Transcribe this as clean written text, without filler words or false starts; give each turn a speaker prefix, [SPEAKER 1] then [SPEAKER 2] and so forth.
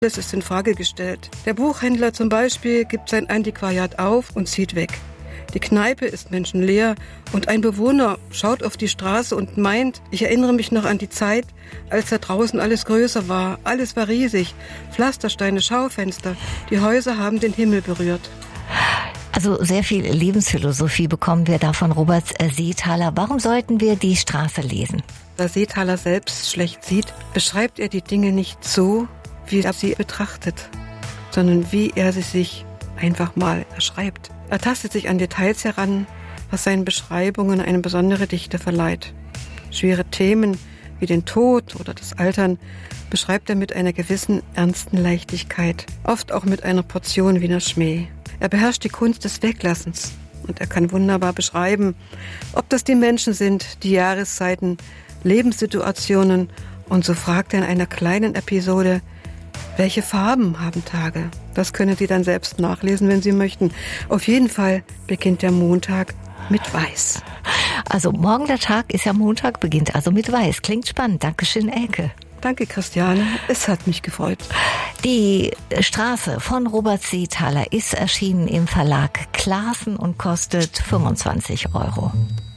[SPEAKER 1] Das ist in Frage gestellt. Der Buchhändler zum Beispiel gibt sein Antiquariat auf und zieht weg. Die Kneipe ist menschenleer und ein Bewohner schaut auf die Straße und meint, ich erinnere mich noch an die Zeit, als da draußen alles größer war. Alles war riesig. Pflastersteine, Schaufenster. Die Häuser haben den Himmel berührt.
[SPEAKER 2] Also sehr viel Lebensphilosophie bekommen wir da von Robert Seethaler. Warum sollten wir die Straße lesen?
[SPEAKER 1] Da Seethaler selbst schlecht sieht, beschreibt er die Dinge nicht so, wie er sie betrachtet, sondern wie er sie sich einfach mal erschreibt. Er tastet sich an Details heran, was seinen Beschreibungen eine besondere Dichte verleiht. Schwere Themen wie den Tod oder das Altern beschreibt er mit einer gewissen ernsten Leichtigkeit, oft auch mit einer Portion Wiener Schmäh. Er beherrscht die Kunst des Weglassens und er kann wunderbar beschreiben, ob das die Menschen sind, die Jahreszeiten, Lebenssituationen, und so fragt er in einer kleinen Episode, welche Farben haben Tage? Das können Sie dann selbst nachlesen, wenn Sie möchten. Auf jeden Fall beginnt der Montag mit Weiß.
[SPEAKER 2] Also morgen der Tag ist ja Montag, beginnt also mit Weiß. Klingt spannend. Dankeschön, Elke.
[SPEAKER 1] Danke, Christiane. Es hat mich gefreut.
[SPEAKER 2] Die Straße von Robert Seethaler ist erschienen im Verlag Clasen und kostet 25 €.